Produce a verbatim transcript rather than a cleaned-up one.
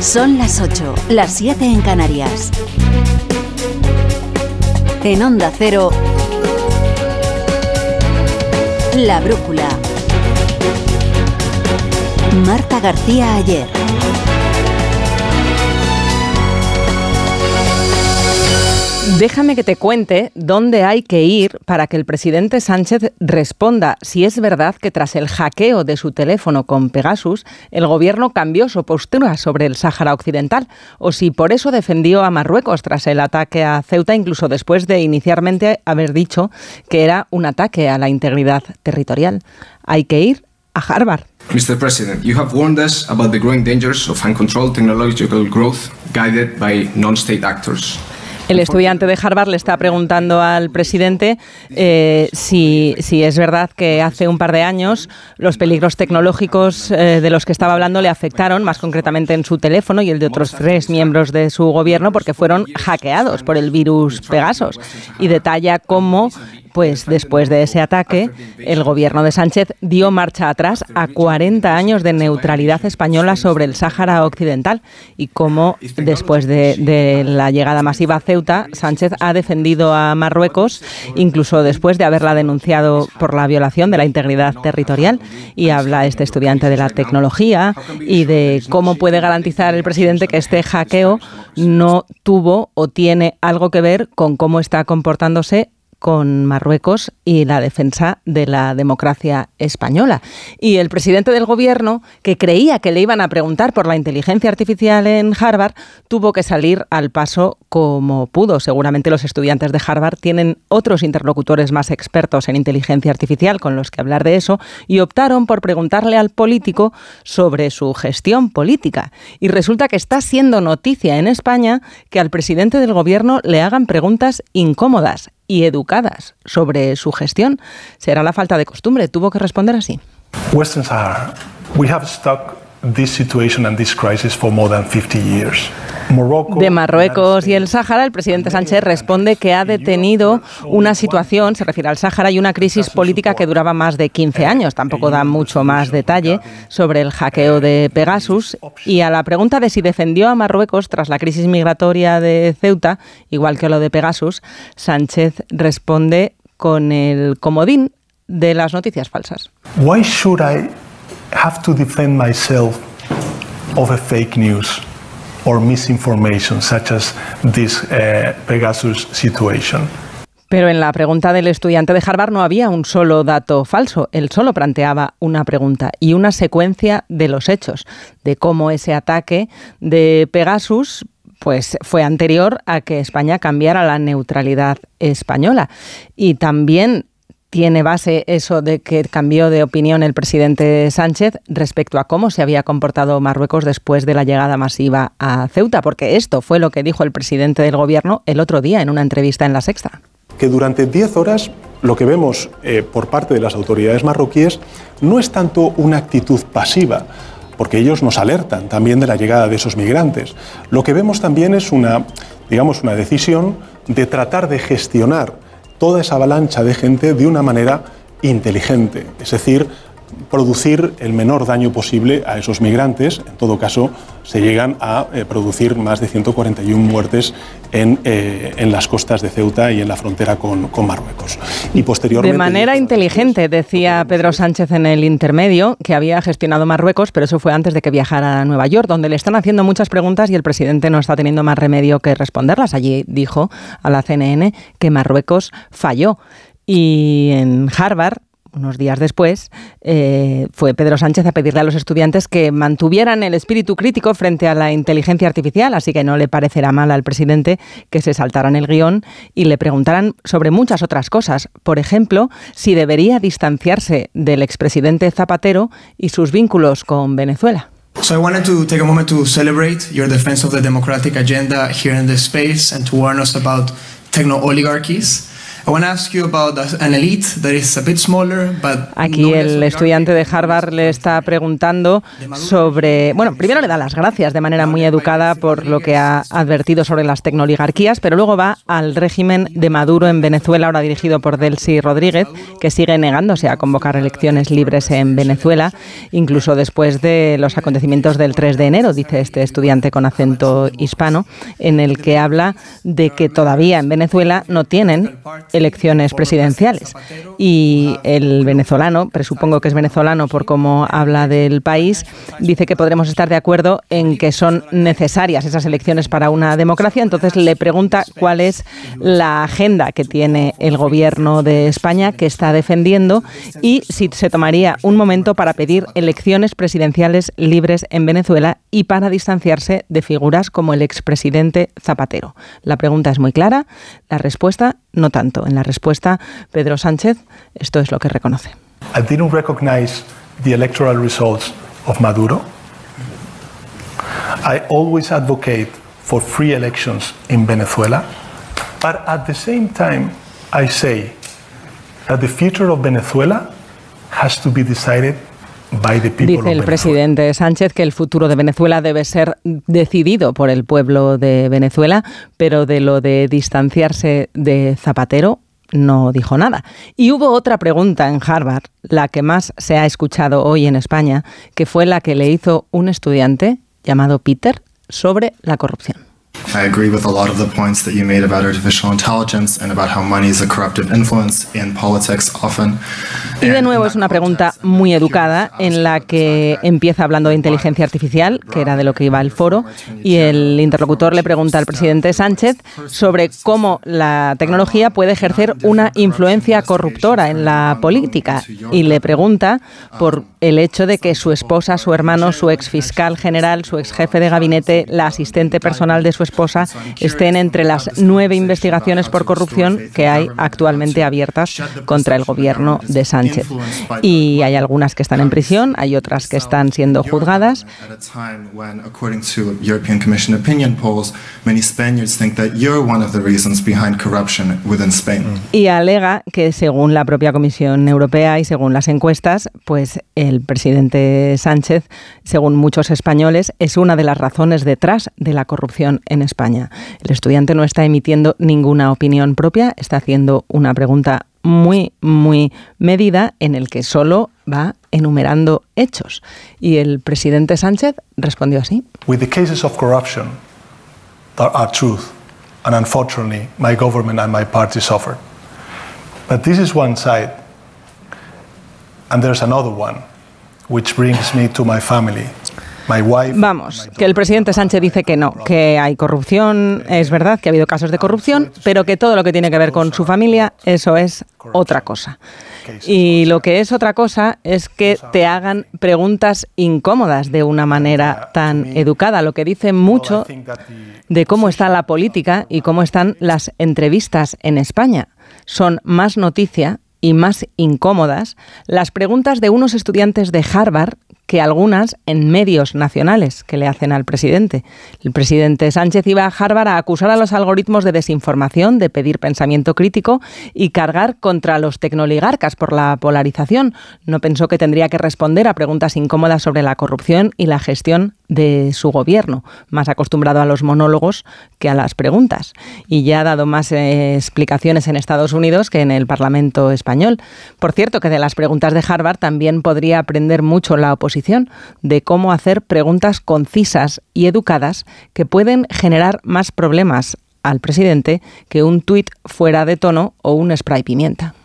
Son las ocho, las siete en Canarias. En Onda Cero, La Brújula. Marta García Ayer. Déjame que te cuente dónde hay que ir para que el presidente Sánchez responda si es verdad que tras el hackeo de su teléfono con Pegasus, el gobierno cambió su postura sobre el Sáhara Occidental, o si por eso defendió a Marruecos tras el ataque a Ceuta, incluso después de inicialmente haber dicho que era un ataque a la integridad territorial. Hay que ir a Harvard. mister President, you have warned us about the growing dangers of uncontrolled technological growth guided by non-state actors. El estudiante de Harvard le está preguntando al presidente eh, si, si es verdad que hace un par de años los peligros tecnológicos eh, de los que estaba hablando le afectaron, más concretamente en su teléfono y el de otros tres miembros de su gobierno, porque fueron hackeados por el virus Pegasus. Y detalla cómo, pues después de ese ataque, el gobierno de Sánchez dio marcha atrás a cuarenta años de neutralidad española sobre el Sáhara Occidental y cómo después de, de la llegada masiva a Ceuta, Sánchez ha defendido a Marruecos, incluso después de haberla denunciado por la violación de la integridad territorial. Y habla este estudiante de la tecnología y de cómo puede garantizar el presidente que este hackeo no tuvo o tiene algo que ver con cómo está comportándose con Marruecos y la defensa de la democracia española. Y el presidente del gobierno, que creía que le iban a preguntar por la inteligencia artificial en Harvard, tuvo que salir al paso como pudo. Seguramente los estudiantes de Harvard tienen otros interlocutores más expertos en inteligencia artificial con los que hablar de eso, y optaron por preguntarle al político sobre su gestión política. Y resulta que está siendo noticia en España que al presidente del gobierno le hagan preguntas incómodas y educadas sobre su gestión. Será la falta de costumbre. Tuvo que responder así. Western Sahara. We have stuck this situation and this crisis for more than fifty years. Morocco, de Marruecos y el Sáhara, el presidente Sánchez responde que ha detenido una situación, se refiere al Sáhara, y una crisis política que duraba más de quince años. Tampoco da mucho más detalle sobre el hackeo de Pegasus. Y a la pregunta de si defendió a Marruecos tras la crisis migratoria de Ceuta, igual que lo de Pegasus, Sánchez responde con el comodín de las noticias falsas. Why should I have to defend myself of a fake news or misinformation such as this uh, Pegasus situation? Pero en la pregunta del estudiante de Harvard no había un solo dato falso. Él solo planteaba una pregunta y una secuencia de los hechos, de cómo ese ataque de Pegasus pues fue anterior a que España cambiara la neutralidad española. Y también tiene base eso de que cambió de opinión el presidente Sánchez respecto a cómo se había comportado Marruecos después de la llegada masiva a Ceuta, porque esto fue lo que dijo el presidente del gobierno el otro día en una entrevista en La Sexta. Que durante diez horas lo que vemos eh, por parte de las autoridades marroquíes no es tanto una actitud pasiva, porque ellos nos alertan también de la llegada de esos migrantes. Lo que vemos también es una, digamos, una decisión de tratar de gestionar toda esa avalancha de gente de una manera inteligente, es decir, producir el menor daño posible a esos migrantes. En todo caso, se llegan a eh, producir más de ciento cuarenta y una muertes en, eh, en las costas de Ceuta y en la frontera con, con Marruecos. Y posteriormente, de manera inteligente, decía Pedro Sánchez en el intermedio, que había gestionado Marruecos, pero eso fue antes de que viajara a Nueva York, donde le están haciendo muchas preguntas y el presidente no está teniendo más remedio que responderlas. Allí dijo a la C N N que Marruecos falló. Y en Harvard, unos días después, eh, fue Pedro Sánchez a pedirle a los estudiantes que mantuvieran el espíritu crítico frente a la inteligencia artificial, así que no le parecerá mal al presidente que se saltaran el guión y le preguntaran sobre muchas otras cosas. Por ejemplo, si debería distanciarse del expresidente Zapatero y sus vínculos con Venezuela. So I wanted to take a moment to celebrate your defense of the democratic agenda here in this space and to warn us about techno-oligarchies. Aquí el estudiante de Harvard le está preguntando sobre... Bueno, primero le da las gracias de manera muy educada por lo que ha advertido sobre las tecnoligarquías, pero luego va al régimen de Maduro en Venezuela, ahora dirigido por Delcy Rodríguez, que sigue negándose a convocar elecciones libres en Venezuela, incluso después de los acontecimientos del tres de enero, dice este estudiante con acento hispano, en el que habla de que todavía en Venezuela no tienen elecciones presidenciales. Y el venezolano, presupongo que es venezolano por cómo habla del país, dice que podremos estar de acuerdo en que son necesarias esas elecciones para una democracia. Entonces le pregunta cuál es la agenda que tiene el gobierno de España, que está defendiendo, y si se tomaría un momento para pedir elecciones presidenciales libres en Venezuela y para distanciarse de figuras como el expresidente Zapatero. La pregunta es muy clara, la respuesta no tanto. En la respuesta, Pedro Sánchez, esto es lo que reconoce. I didn't recognize the electoral results of Maduro. I always advocate for free elections in Venezuela, but at the same time I say that the future of Venezuela has to be decided by the people. Dice el presidente Sánchez que el futuro de Venezuela debe ser decidido por el pueblo de Venezuela, pero de lo de distanciarse de Zapatero no dijo nada. Y hubo otra pregunta en Harvard, la que más se ha escuchado hoy en España, que fue la que le hizo un estudiante llamado Peter sobre la corrupción. I agree with a lot of the points that you made about artificial intelligence and about how money is a corruptive influence in politics often. Y de nuevo es una pregunta muy educada en la que empieza hablando de inteligencia artificial, que era de lo que iba el foro, y el interlocutor le pregunta al presidente Sánchez sobre cómo la tecnología puede ejercer una influencia corruptora en la política, y le pregunta por el hecho de que su esposa, su hermano, su ex fiscal general, su ex jefe de gabinete, la asistente personal de su esposa estén entre las nueve investigaciones por corrupción que hay actualmente abiertas contra el gobierno de Sánchez. Y hay algunas que están en prisión, hay otras que están siendo juzgadas. Y alega que según la propia Comisión Europea y según las encuestas, pues el presidente Sánchez, según muchos españoles, es una de las razones detrás de la corrupción en España. El estudiante no está emitiendo ninguna opinión propia, está haciendo una pregunta muy, muy medida en el que solo va enumerando hechos. Y el presidente Sánchez respondió así. With the cases of corruption, there are truth, and unfortunately, my government and my party suffered. But this is one side, and there's another one, which brings me to my family. Vamos, que el presidente Sánchez dice que no, que hay corrupción, es verdad que ha habido casos de corrupción, pero que todo lo que tiene que ver con su familia, eso es otra cosa. Y lo que es otra cosa es que te hagan preguntas incómodas de una manera tan educada, lo que dice mucho de cómo está la política y cómo están las entrevistas en España. Son más noticia y más incómodas las preguntas de unos estudiantes de Harvard que algunas en medios nacionales que le hacen al presidente. El presidente Sánchez iba a Harvard a acusar a los algoritmos de desinformación, de pedir pensamiento crítico y cargar contra los tecnoligarcas por la polarización. No pensó que tendría que responder a preguntas incómodas sobre la corrupción y la gestión de su gobierno, más acostumbrado a los monólogos que a las preguntas. Y ya ha dado más eh, explicaciones en Estados Unidos que en el Parlamento español. Por cierto, que de las preguntas de Harvard también podría aprender mucho la oposición de cómo hacer preguntas concisas y educadas que pueden generar más problemas al presidente que un tuit fuera de tono o un spray pimienta.